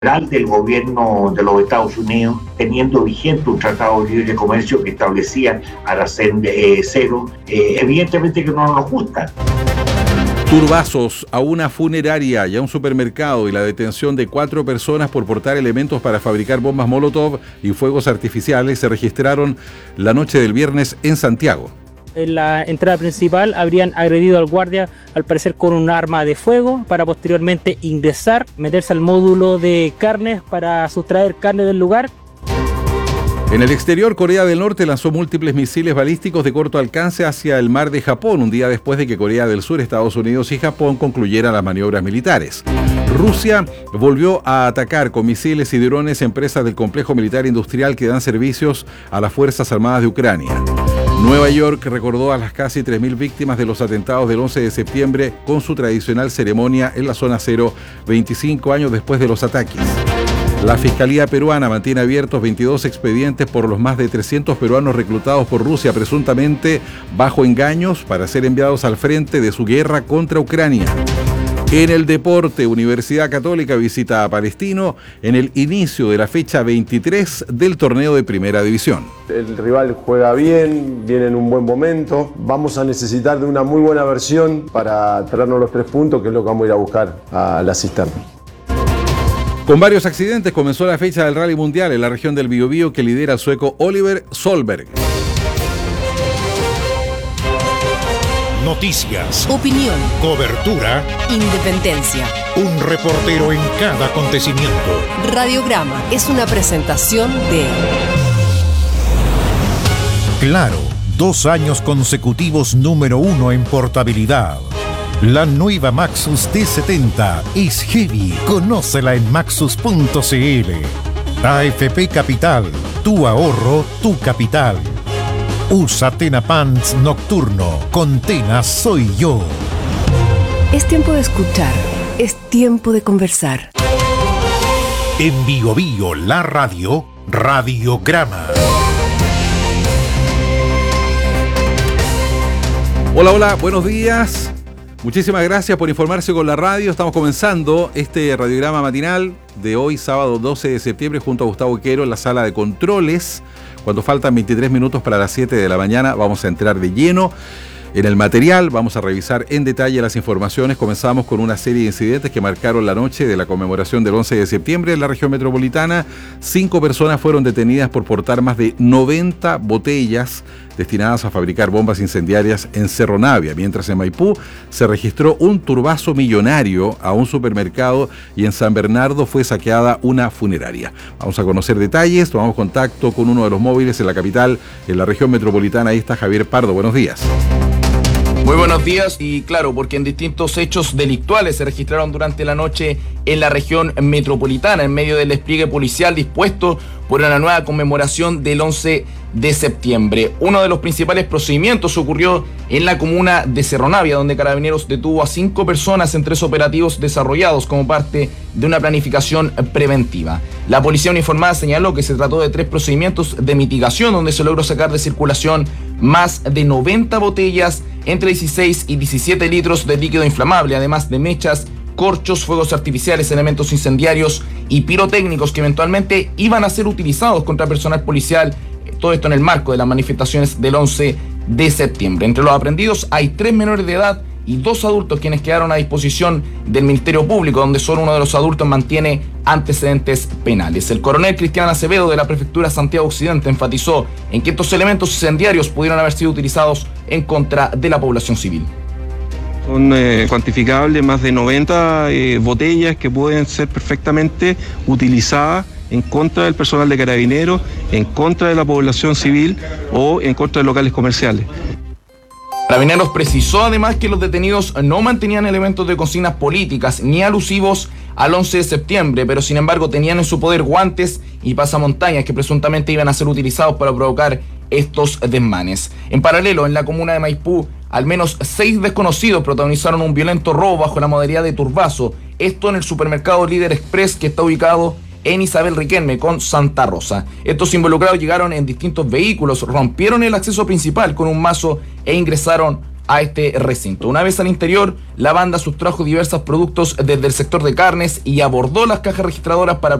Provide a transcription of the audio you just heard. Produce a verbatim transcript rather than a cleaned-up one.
del gobierno de los Estados Unidos, teniendo vigente un tratado de libre comercio que establecía arancel eh, cero, eh, evidentemente que no nos gusta. Turbazos a una funeraria y a un supermercado y la detención de cuatro personas por portar elementos para fabricar bombas Molotov y fuegos artificiales se registraron la noche del viernes en Santiago. En la entrada principal habrían agredido al guardia, al parecer con un arma de fuego, para posteriormente ingresar, meterse al módulo de carnes para sustraer carne del lugar. En el exterior, Corea del Norte lanzó múltiples misiles balísticos de corto alcance hacia el mar de Japón, un día después de que Corea del Sur, Estados Unidos y Japón concluyeran las maniobras militares. Rusia volvió a atacar con misiles y drones empresas del complejo militar industrial que dan servicios a las Fuerzas Armadas de Ucrania. Nueva York recordó a las casi tres mil víctimas de los atentados del once de septiembre con su tradicional ceremonia en la zona cero, veinticinco años después de los ataques. La Fiscalía peruana mantiene abiertos veintidós expedientes por los más de trescientos peruanos reclutados por Rusia, presuntamente bajo engaños para ser enviados al frente de su guerra contra Ucrania. En el deporte, Universidad Católica visita a Palestino en el inicio de la fecha veintitrés del torneo de Primera División. El rival juega bien, viene en un buen momento. Vamos a necesitar de una muy buena versión para traernos los tres puntos, que es lo que vamos a ir a buscar a la cisterna. Con varios accidentes comenzó la fecha del Rally Mundial en la región del Biobío que lidera el sueco Oliver Solberg. Noticias, opinión, cobertura, independencia. Un reportero en cada acontecimiento. Radiograma es una presentación de Claro, dos años consecutivos número uno en portabilidad. La nueva Maxus D setenta es heavy. Conócela en maxus punto c l. A F P Capital, tu ahorro, tu capital. Usa Tena Pants Nocturno. Con Tena soy yo. Es tiempo de escuchar. Es tiempo de conversar. En Bio Bio, la radio, Radiograma. Hola, hola, buenos días. Muchísimas gracias por informarse con la radio. Estamos comenzando este radiograma matinal de hoy, sábado doce de septiembre, junto a Gustavo Quero en la sala de controles. Cuando faltan veintitrés minutos para las siete de la mañana, vamos a entrar de lleno en el material, vamos a revisar en detalle las informaciones. Comenzamos con una serie de incidentes que marcaron la noche de la conmemoración del once de septiembre en la región metropolitana. Cinco personas fueron detenidas por portar más de noventa botellas destinadas a fabricar bombas incendiarias en Cerro Navia, mientras en Maipú se registró un turbazo millonario a un supermercado y en San Bernardo fue saqueada una funeraria. Vamos a conocer detalles, tomamos contacto con uno de los móviles en la capital, en la región metropolitana. Ahí está Javier Pardo, buenos días. Muy buenos días, y claro, porque en distintos hechos delictuales se registraron durante la noche en la región metropolitana, en medio del despliegue policial dispuesto por una nueva conmemoración del once de septiembre. Uno de los principales procedimientos ocurrió en la comuna de Cerro Navia, donde Carabineros detuvo a cinco personas en tres operativos desarrollados como parte de una planificación preventiva. La policía uniformada señaló que se trató de tres procedimientos de mitigación, donde se logró sacar de circulación más de noventa botellas, entre dieciséis y diecisiete litros de líquido inflamable, además de mechas, corchos, fuegos artificiales, elementos incendiarios y pirotécnicos que eventualmente iban a ser utilizados contra personal policial. Todo esto en el marco de las manifestaciones del once de septiembre. Entre los aprehendidos hay tres menores de edad y dos adultos, quienes quedaron a disposición del Ministerio Público, donde solo uno de los adultos mantiene antecedentes penales. El coronel Cristian Acevedo de la Prefectura Santiago Occidente enfatizó en que estos elementos incendiarios pudieron haber sido utilizados en contra de la población civil. Son eh, cuantificables más de noventa eh, botellas que pueden ser perfectamente utilizadas en contra del personal de Carabineros, en contra de la población civil o en contra de locales comerciales. Carabineros precisó además que los detenidos no mantenían elementos de consignas políticas ni alusivos al once de septiembre, pero sin embargo tenían en su poder guantes y pasamontañas que presuntamente iban a ser utilizados para provocar estos desmanes. En paralelo, en la comuna de Maipú, al menos seis desconocidos protagonizaron un violento robo bajo la modalidad de turbazo, esto en el supermercado Líder Express, que está ubicado en Isabel Riquelme con Santa Rosa. Estos involucrados llegaron en distintos vehículos, rompieron el acceso principal con un mazo e ingresaron a este recinto. Una vez al interior, la banda sustrajo diversos productos desde el sector de carnes y abordó las cajas registradoras para